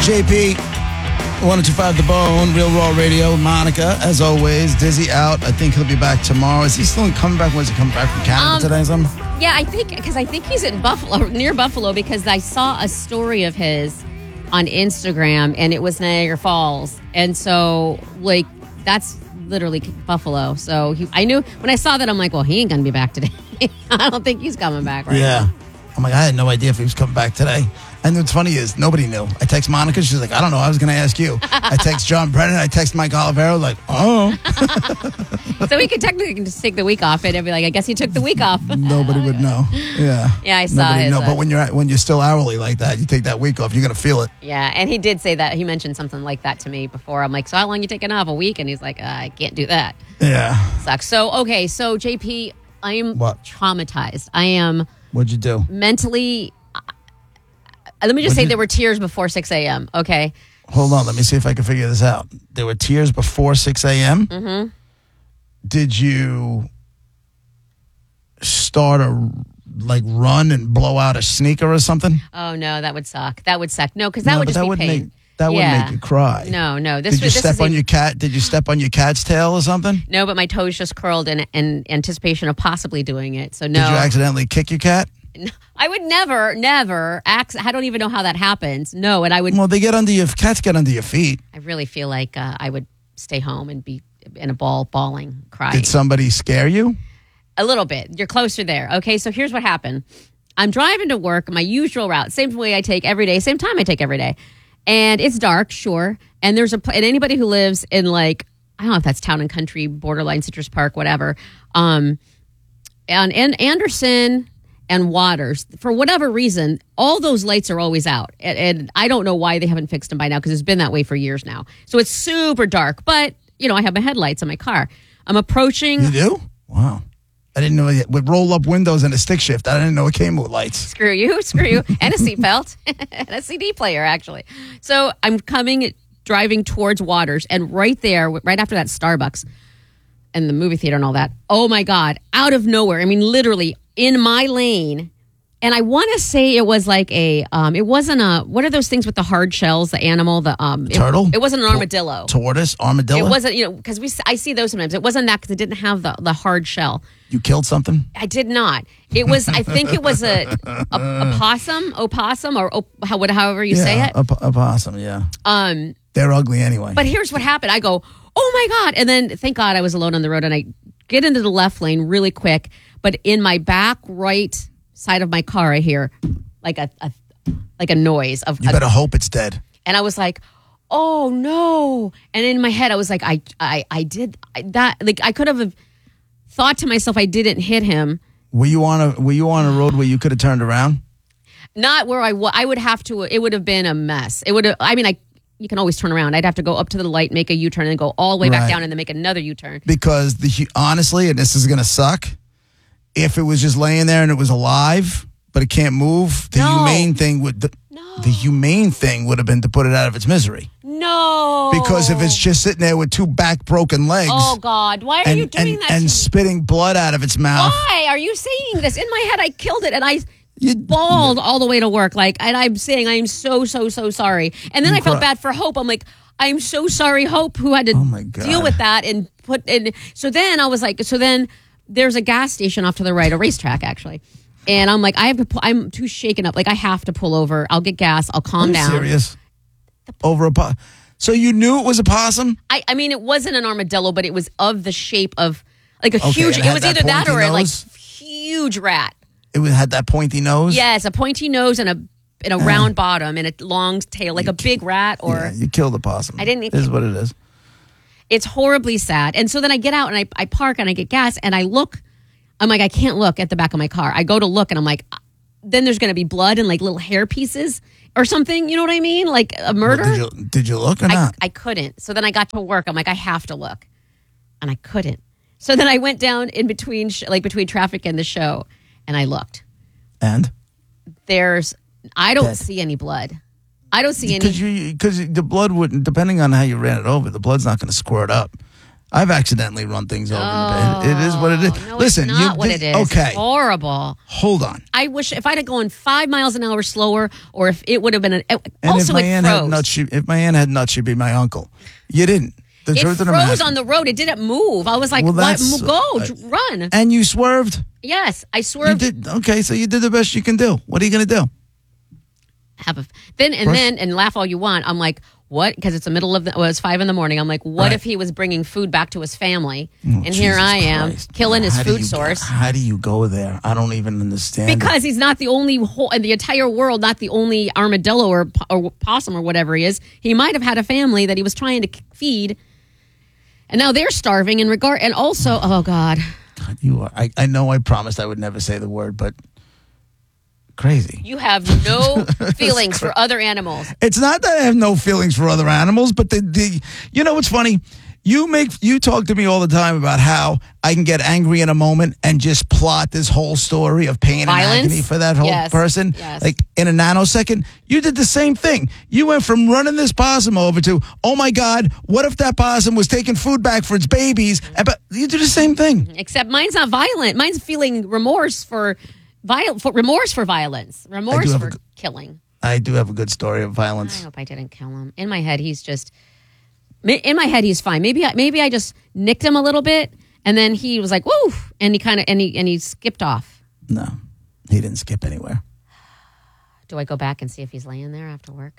JP, 1025 The Bone, Real Raw Radio. Monica, as always. Dizzy out. I think he'll be back tomorrow. Is he still coming back? Was he coming back from Canada today or something? Yeah, I think he's in Buffalo, near Buffalo, because I saw a story of his on Instagram, and it was Niagara Falls. And so, like, that's literally Buffalo. So I knew, when I saw that, I'm like, well, he ain't going to be back today. I don't think he's coming back right now. I'm like, I had no idea if he was coming back today. And what's funny is nobody knew. I text Monica. She's like, I don't know. I was going to ask you. I text John Brennan. I text Mike Olivero. Like, oh. So he could technically just take the week off and I'd be like, I guess he took the week off. Nobody would know. Yeah. Yeah, I saw it. But when you're still hourly like that, you take that week off, you're going to feel it. Yeah, and he did say that. He mentioned something like that to me before. I'm like, so how long you taking off? A week? And he's like, I can't do that. Yeah. Sucks. So, okay. So, JP, I am traumatized. I am. What'd you do? Mentally. Let me just say there were tears before 6 a.m., okay? Hold on. Let me see if I can figure this out. There were tears before 6 a.m.? Mm-hmm. Did you start a, run and blow out a sneaker or something? Oh, no, that would suck. That would suck. No, because that would just be pain. That would make you cry. No. Did you step on your cat? Did you step on your cat's tail or something? No, but my toes just curled in anticipation of possibly doing it. So, no. Did you accidentally kick your cat? I would never. I don't even know how that happens. No, and I would. Well, cats get under your feet. I really feel like I would stay home and be in a bawling, crying. Did somebody scare you? A little bit. You're closer there. Okay, so here's what happened. I'm driving to work, my usual route, same way I take every day, same time I take every day. And it's dark, sure. And and anybody who lives in I don't know if that's Town and Country, borderline Citrus Park, whatever. And Anderson and Waters, for whatever reason, all those lights are always out. And I don't know why they haven't fixed them by now, because it's been that way for years now. So it's super dark. But, I have my headlights on my car. I'm approaching. You do? Wow. I didn't know it would roll up windows and a stick shift. I didn't know it came with lights. Screw you. And a seatbelt. And a CD player, actually. So I'm driving towards Waters. And right there, right after that Starbucks and the movie theater and all that, oh my God, out of nowhere. I mean, literally in my lane. And I want to say it was like it wasn't what are those things with the hard shells, the animal, turtle? It wasn't an armadillo. Tortoise? Armadillo? It wasn't, because I see those sometimes. It wasn't that because it didn't have the hard shell. You killed something? I did not. It was, I think it was a opossum, or however you say it. Opossum, yeah. They're ugly anyway. But here's what happened. I go, oh my God. And then thank God I was alone on the road, and I get into the left lane really quick. But in my back right side of my car, I hear like a noise of. You better hope it's dead. And I was like, oh no! And in my head, I was like, I did that. Like I could have thought to myself, I didn't hit him. Were you on a road where you could have turned around? Not where I would have to. It would have been a mess. It would have. I mean, you can always turn around. I'd have to go up to the light, make a U-turn, and go all the way back down, and then make another U-turn. Because honestly, and this is going to suck, if it was just laying there and it was alive, but it can't move, the humane thing would have been to put it out of its misery. No. Because if it's just sitting there with two broken legs. Oh, God. Why are you doing that? And spitting blood out of its mouth. Why are you saying this? In my head, I killed it, and I bawled all the way to work. And I'm saying, I am so, so, so sorry. And then I felt bad for Hope. I'm like, I'm so sorry, Hope, who had to deal with that. So then I was like, there's a gas station off to the right, a racetrack, actually. And I'm like, I'm too shaken up. Like, I have to pull over. I'll get gas. I'll calm down. Serious? Over a possum? So you knew it was a possum? I mean, it wasn't an armadillo, but it was of the shape of like a huge. It was either that or a huge rat. It had that pointy nose? Yes, a pointy nose and a round bottom and a long tail, like a big rat. Or you killed a possum. I didn't. This is what it is. It's horribly sad. And so then I get out and I park and I get gas and I look. I'm like, I can't look at the back of my car. I go to look and I'm like, then there's going to be blood and like little hair pieces or something. You know what I mean? Like a murder. Well, did you look or not? I couldn't. So then I got to work. I'm like, I have to look. And I couldn't. So then I went down in between, between traffic and the show, and I looked. And? I don't see any blood. I don't see any. Because the blood wouldn't, depending on how you ran it over, the blood's not going to squirt up. I've accidentally run things over. It is what it is. No, Listen, it's not what it is. Okay. It's horrible. Hold on. I wish if I'd have gone 5 miles an hour slower, or if it would have been if my aunt had nuts, she'd be my uncle. You didn't. It froze on the road. It didn't move. I was like, run. And you swerved? Yes, I swerved. You did, okay, so you did the best you can do. What are you going to do? Then laugh all you want. I'm like, what? Because it's the middle of it's 5 a.m. I'm like, what if he was bringing food back to his family? And here I am killing his food source. How do you go there? I don't even understand. Because he's not the only in the entire world, not the only armadillo or possum or whatever he is. He might have had a family that he was trying to feed, and now they're starving. And also, oh God, you are. I know. I promised I would never say the word, but. Crazy. You have no feelings for other animals. It's not that I have no feelings for other animals, but you know what's funny? You talk to me all the time about how I can get angry in a moment and just plot this whole story of pain and agony for that whole person. Yes. Like in a nanosecond. You did the same thing. You went from running this possum over to, oh my God, what if that possum was taking food back for its babies? But you do the same thing. Except mine's not violent. Mine's feeling remorse for violence, remorse for killing. I do have a good story of violence. I hope I didn't kill him. In my head, he's fine. Maybe I just nicked him a little bit, and then he was like, "Woo!" and he skipped off. No, he didn't skip anywhere. Do I go back and see if he's laying there after work?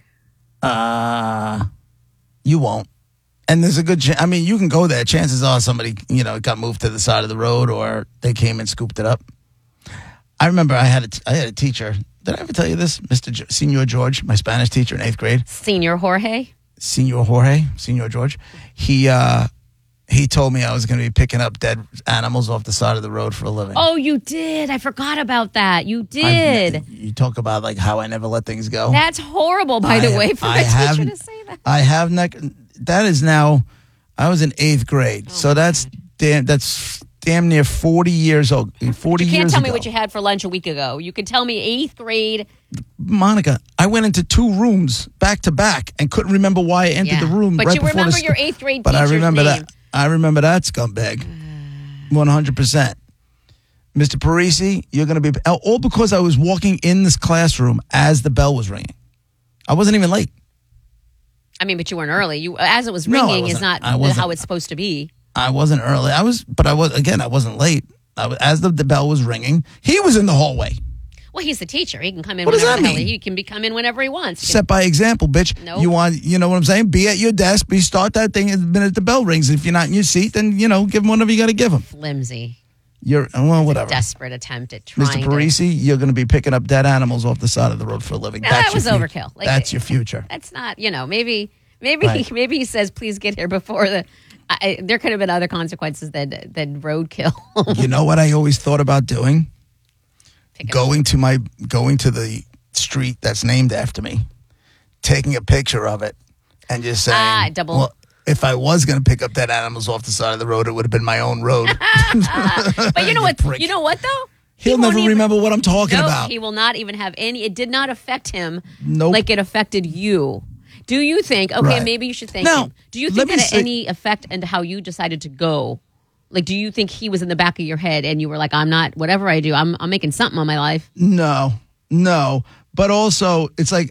You won't. And there's a good chance. I mean, you can go there. Chances are somebody, got moved to the side of the road, or they came and scooped it up. I remember I had a teacher. Did I ever tell you this? Senor George, my Spanish teacher in 8th grade. Senor Jorge, Senor George. He told me I was going to be picking up dead animals off the side of the road for a living. Oh, you did. I forgot about that. You did. You talk about like how I never let things go. That's horrible, by the way, for a teacher to say that. I have that is now. I was in 8th grade, so that's damn near 40 years old. 40 years ago. You can't tell me what you had for lunch a week ago. You could tell me 8th grade. Monica, I went into 2 rooms back to back and couldn't remember why I entered the room. But right you before remember your 8th grade But teacher's I remember name. that. I remember that scumbag. 100%. Mr. Parisi, you're going to be... All because I was walking in this classroom as the bell was ringing. I wasn't even late. I mean, but you weren't early. As it was ringing is not how it's supposed to be. I wasn't early. I wasn't late. As the bell was ringing, he was in the hallway. Well, he's the teacher. He can come in whenever the hell he can come in whenever he wants. Set by example, bitch. Nope. You know what I'm saying? Be at your desk. Start that thing the minute the bell rings. If you're not in your seat, then, give him whatever you got to give him. Flimsy. Whatever. A desperate attempt at trying Mr. Parisi, you're going to be picking up dead animals off the side of the road for a living. That was overkill. That's your future. That's not, maybe he says, please get here before there could have been other consequences than roadkill. You know what I always thought about doing? Going to the street that's named after me, taking a picture of it, and just saying, well, if I was going to pick up dead animals off the side of the road, it would have been my own road. But you know what? You know what though? He'll never remember what I'm talking about. He will not even have any. It did not affect him Nope. like it affected you. Do you think? Okay, maybe you should thank him. Do you think that had any effect into how you decided to go? Like, do you think he was in the back of your head and you were like, I'm not, whatever I do, I'm making something on my life? No. But also, it's like,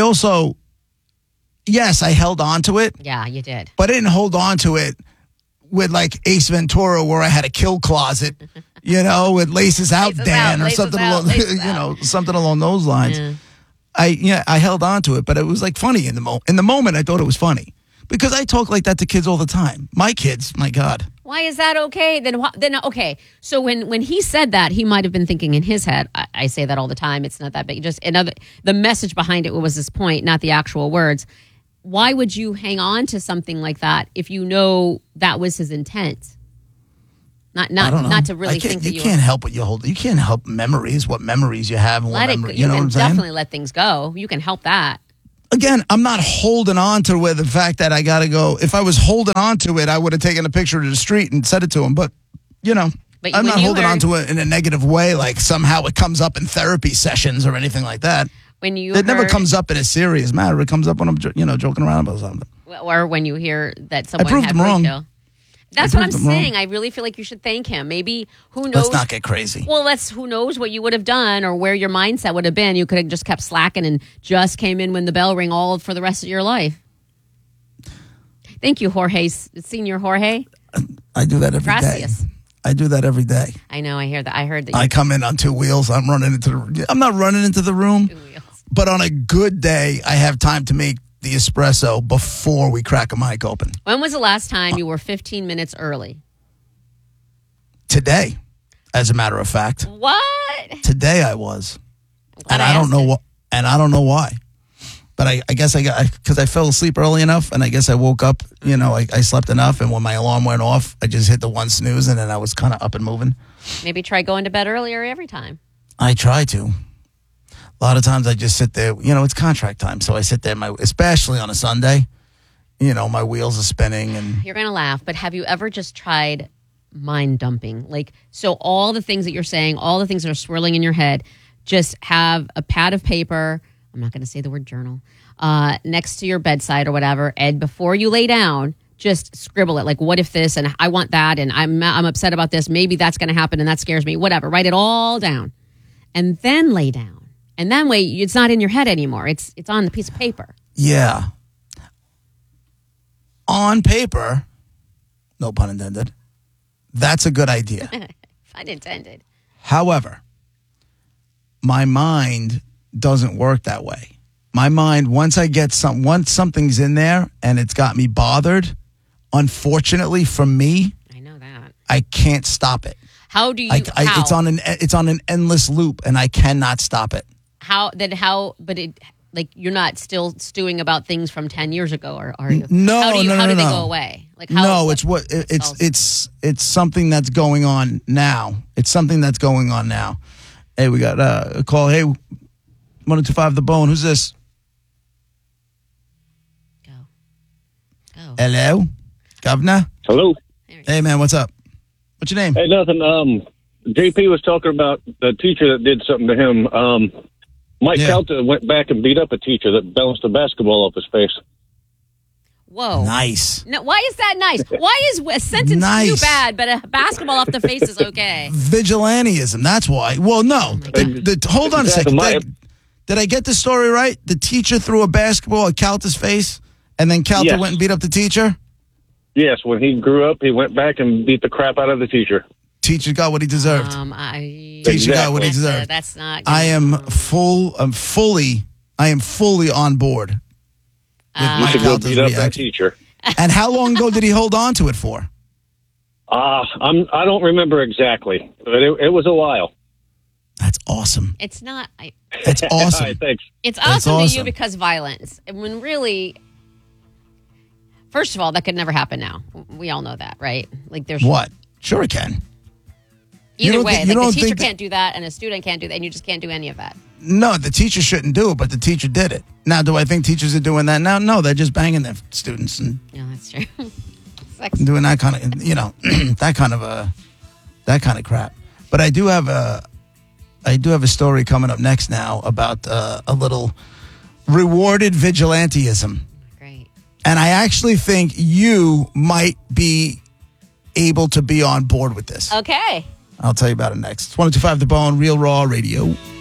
yes, I held on to it. Yeah, you did. But I didn't hold on to it with like Ace Ventura where I had a kill closet, with laces out, Dan, or something something along those lines. Yeah. I held on to it, but it was like funny in the moment. I thought it was funny because I talk like that to kids all the time. My kids, my God. Why is that okay? Then okay. So when he said that, he might have been thinking in his head. I say that all the time. It's not that big. Just the message behind it was this point, not the actual words. Why would you hang on to something like that if you know that was his intent? Not to really think that you can't help what you hold. You can't help memories, what memories you have, and what memories. You know what I'm saying? You can definitely let things go. You can help that. Again, I'm not holding on to the fact that I got to go. If I was holding on to it, I would have taken a picture of the street and sent it to him. But, I'm not holding on to it in a negative way, like somehow it comes up in therapy sessions or anything like that. It never comes up in a serious matter. It comes up when I'm, joking around about something. Or when you hear that someone I proved had him wrong. roadkill. That's what I'm saying. I really feel like you should thank him. Maybe, who knows? Let's not get crazy. Well, who knows what you would have done or where your mindset would have been. You could have just kept slacking and just came in when the bell rang all for the rest of your life. Thank you, Jorge. Senior Jorge. I do that every day. I do that every day. I know. I hear that. I heard that. I come in on 2 wheels. I'm not running into the room. 2 wheels. But on a good day, I have time to make the espresso before we crack a mic open. When was the last time you were 15 minutes early? Today, as a matter of fact. What? Today I was. And I don't know what. And I don't know why. But I guess because I fell asleep early enough, and I guess I woke up, I slept enough, and when my alarm went off, I just hit the 1 snooze, and then I was kind of up and moving. Maybe try going to bed earlier every time. I try to. A lot of times I just sit there, it's contract time, so I sit there, especially on a Sunday, my wheels are spinning. And you're going to laugh, but have you ever just tried mind dumping? So all the things that you're saying, all the things that are swirling in your head, just have a pad of paper, I'm not going to say the word journal, next to your bedside or whatever, and before you lay down, just scribble it. Like, what if this, and I want that, and I'm upset about this, maybe that's going to happen, and that scares me, whatever. Write it all down, and then lay down. And that way, it's not in your head anymore. It's on the piece of paper. Yeah. On paper, no pun intended, that's a good idea. Pun intended. However, my mind doesn't work that way. My mind, once something's in there and it's got me bothered, unfortunately for me, I know that, I can't stop it. How do you? It's on an endless loop, and I cannot stop it. But you're not still stewing about things from 10 years ago, or are you? No, how do they go away? It's something that's going on now. It's something that's going on now. Hey, we got a call. Hey, 1025 The Bone. Who's this? Go. Hello, Governor. Hello. Hey, man, what's up? What's your name? Hey, nothing. JP was talking about the teacher that did something to him. Mike Calta went back and beat up a teacher that bounced a basketball off his face. Whoa. Nice. No, why is that nice? Why is a sentence too bad, but a basketball off the face is okay? Vigilantism, that's why. Well, no. Hold on a second. Did I get the story right? The teacher threw a basketball at Calta's face, and then Calta went and beat up the teacher? Yes, when he grew up, he went back and beat the crap out of the teacher. Teacher got what he deserved. Teacher got what he deserved. That's not good. I am fully on board. You should go beat up that teacher. And how long ago did he hold on to it for? I don't remember exactly, but it was a while. That's awesome. It's not. That's awesome. Right, thanks. It's awesome to you because violence. When really, first of all, that could never happen now. We all know that, right? There's what? Sure, it can. Either way, the teacher can't do that, and a student can't do that, and you just can't do any of that. No, the teacher shouldn't do it, but the teacher did it. Now, do I think teachers are doing that now? No, they're just banging their students and that's true. doing that kind of, that kind of crap. But I do have a story coming up next now about a little rewarded vigilantism. Great. And I actually think you might be able to be on board with this. Okay. I'll tell you about it next. It's 1025 The Bone, Real Raw Radio.